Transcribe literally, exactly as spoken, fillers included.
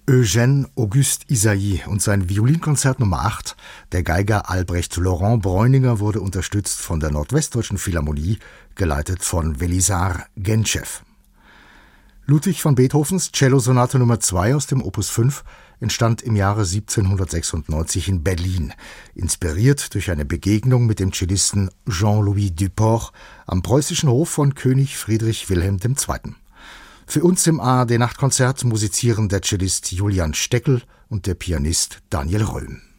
Eugène Auguste Ysaÿe und sein Violinkonzert Nummer acht, der Geiger Albrecht Laurent Bräuninger, wurde unterstützt von der Nordwestdeutschen Philharmonie, geleitet von Welisar Gentschew. Ludwig van Beethovens Cellosonate Nummer zwei aus dem Opus fünf entstand im Jahre siebzehnhundertsechsundneunzig in Berlin, inspiriert durch eine Begegnung mit dem Cellisten Jean-Louis Duport am preußischen Hof von König Friedrich Wilhelm der Zweite. Für uns im A R D-Nachtkonzert musizieren der Cellist Julian Steckel und der Pianist Daniel Röhm.